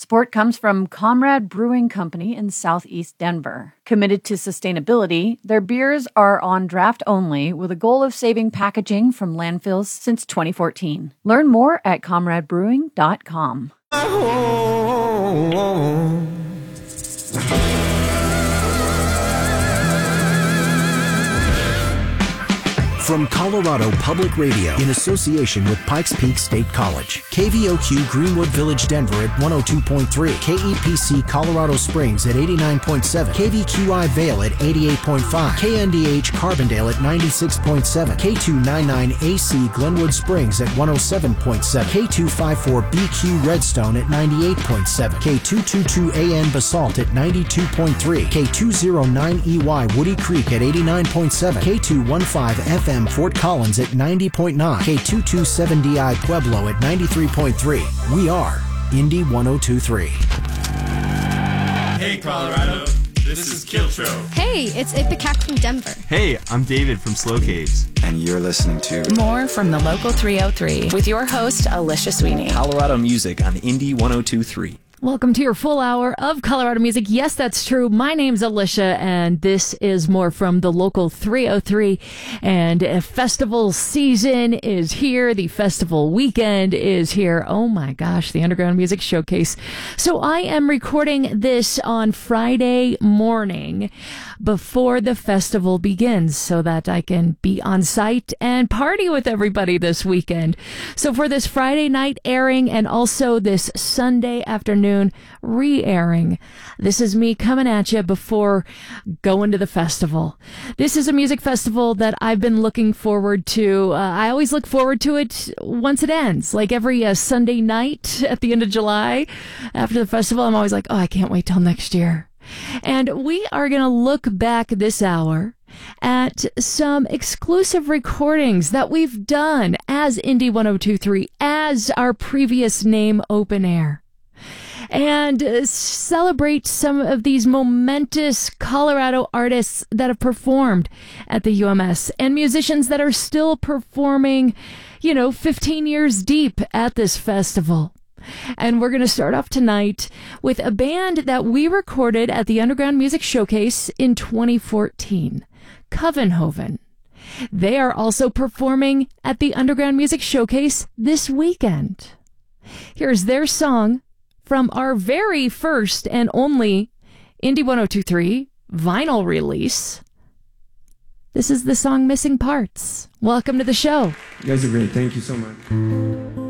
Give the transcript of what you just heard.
Support comes from Comrade Brewing Company in Southeast Denver. Committed to sustainability, their beers are on draft only with a goal of saving packaging from landfills since 2014. Learn more at comradebrewing.com. From Colorado Public Radio in association with Pikes Peak State College, KVOQ Greenwood Village, Denver at 102.3, KEPC Colorado Springs at 89.7, KVQI Vale at 88.5, KNDH Carbondale at 96.7, K299AC Glenwood Springs at 107.7, K254BQ Redstone at 98.7, K222AN Basalt at 92.3, K209EY Woody Creek at 89.7, K215FM Fort Collins at 90.9, K227DI Pueblo at 93.3. We are Indy 102.3. Hey Colorado, this is Kiltro. Hey, it's Ipecac from Denver. Hey, I'm David from Slow Caves. And you're listening to more from the Local 303 with your host, Alicia Sweeney. Colorado music on Indy 102.3. Welcome to your full hour of Colorado music. Yes, that's true. My name's Alicia, and this is more from the Local 303. And festival season is here. The festival weekend is here. Oh my gosh, the Underground Music Showcase. So I am recording this on Friday morning before the festival begins so that I can be on site and party with everybody this weekend. So for this Friday night airing and also this Sunday afternoon re-airing, this is me coming at you before going to the festival. This is a music festival that I've been looking forward to. I always look forward to it once it ends, like every Sunday night at the end of July after the festival. I'm always like, oh, I can't wait till next year. And we are going to look back this hour at some exclusive recordings that we've done as Indy 102.3, as our previous name Open Air, and celebrate some of these momentous Colorado artists that have performed at the UMS and musicians that are still performing, 15 years deep at this festival. And we're going to start off tonight with a band that we recorded at the Underground Music Showcase in 2014, Covenhoven. They are also performing at the Underground Music Showcase this weekend. Here's their song from our very first and only Indy 102.3 vinyl release. This is the song Missing Parts. Welcome to the show. You guys are great. Thank you so much.